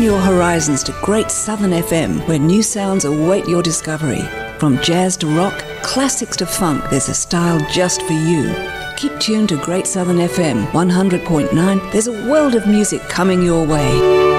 your horizons to Great Southern FM, where new sounds await your discovery. From jazz to rock, classics to funk, there's a style just for you. Keep tuned to Great Southern FM 100.9. There's a world of music coming your way.